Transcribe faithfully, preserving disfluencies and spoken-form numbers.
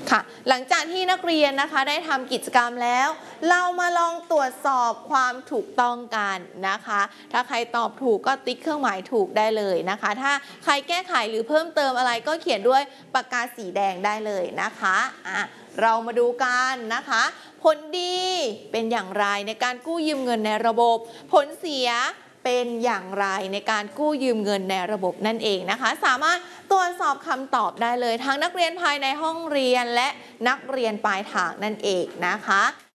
ค่ะหลังจากที่นักเรียนนะคะได้ทำกิจกรรมแล้วเรามาลองตรวจสอบความถูกต้องกันนะคะถ้าใครตอบถูกก็ติ๊กเครื่องหมายถูกได้เลยนะคะถ้าใครแก้ไขหรือเพิ่มเติมอะไรก็เขียนด้วยปากกาสีแดงได้เลยนะคะอ่ะเรามาดูกันนะคะผลดีเป็นอย่างไรในการกู้ยืมเงินในระบบผลเสียเป็นอย่างไรในการกู้ยืมเงินในระบบนั่นเองนะคะสามารถตรวจสอบคำตอบได้เลยทั้งนักเรียนภายในห้องเรียนและนักเรียนปลายทางนั่นเองนะคะ